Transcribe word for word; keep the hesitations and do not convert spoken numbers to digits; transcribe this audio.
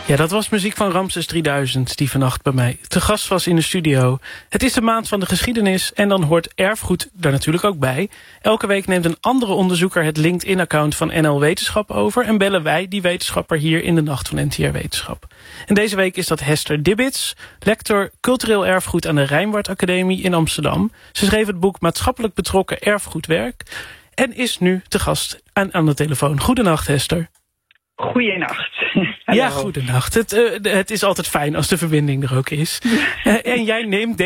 Ja, dat was muziek van Ramses drieduizend die vannacht bij mij te gast was in de studio. Het is de maand van de geschiedenis en dan hoort erfgoed daar natuurlijk ook bij. Elke week neemt een andere onderzoeker het LinkedIn-account van N L Wetenschap over en bellen wij die wetenschapper hier in de Nacht van N T R Wetenschap. En deze week is dat Hester Dibbits, lector cultureel erfgoed aan de Rijnwaard Academie in Amsterdam. Ze schreef het boek Maatschappelijk betrokken erfgoedwerk en is nu te gast aan, aan de telefoon. Goedenacht, Hester. Goeienacht. Ja, goedenacht. Het, uh, het is altijd fijn als de verbinding er ook is. Uh, en jij neemt